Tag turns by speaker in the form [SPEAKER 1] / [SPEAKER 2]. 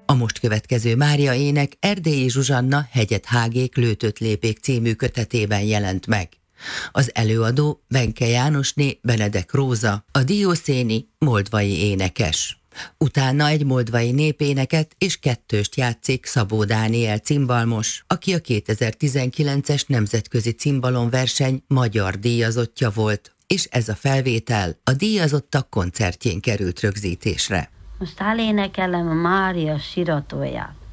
[SPEAKER 1] A most következő Mária ének Erdélyi Zsuzsanna Hegyet hágék, lőtött lépék című kötetében jelent meg. Az előadó Benke Jánosné Benedek Róza, a diószéni moldvai énekes. Utána egy moldvai népéneket és kettőst játszik Szabó Dániel cimbalmos, aki a 2019-es nemzetközi cimbalomverseny magyar díjazottja volt, és ez a felvétel a díjazottak koncertjén került rögzítésre.
[SPEAKER 2] Most elénekelem a Mária siratóját.